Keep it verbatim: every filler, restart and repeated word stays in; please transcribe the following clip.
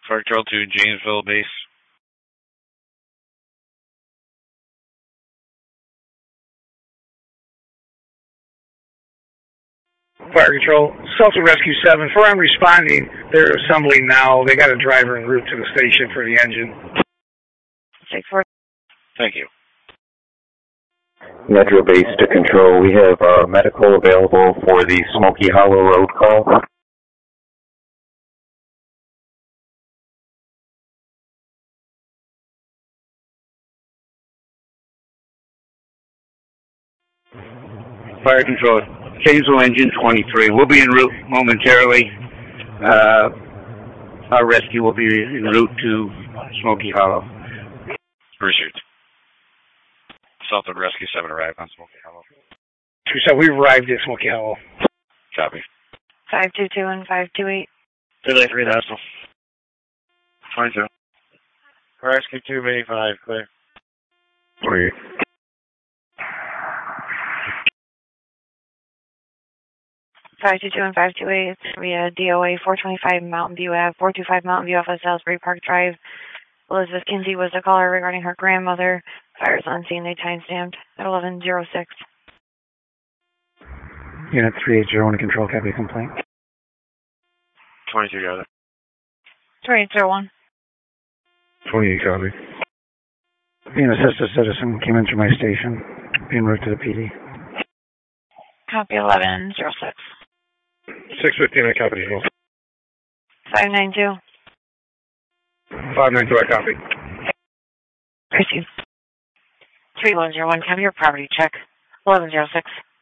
Fire Control to Janesville Base. Fire Control, Salter Rescue seven. For I'm responding, they're assembling now. They got a driver en route to the station for the engine. six four. Thank you. Metro Base to Control. We have uh, medical available for the Smoky Hollow Road call. Fire Control, Janesville Engine twenty-three. We'll be en route momentarily. Uh, our rescue will be en route to Smoky Hollow. Pursuit. Salter Rescue seven arrived on Smoky Hollow. Two seven, we've arrived at Smoky Hollow. Copy. five two two and five two eight. Delay three thousand. twenty-two. Rescue two eighty-five, clear. Three. five two two and five two eight. It's going to be a D O A four twenty-five Mountain View Ave, four two five Mountain View off of Salisbury Park Drive. Elizabeth Kinsey was the caller regarding her grandmother. Fires on scene, they time-stamped at eleven oh six. Unit three eight zero, to control, copy complaint. twenty-two, got it. twenty-eight oh one. twenty-eight, copy. Being assisted citizen came into my station, being route to the P D. Copy eleven oh six. six fifteen, I copy as well. five nine two. five nine two, I copy. Received. three one zero one, copy your property check. eleven oh six.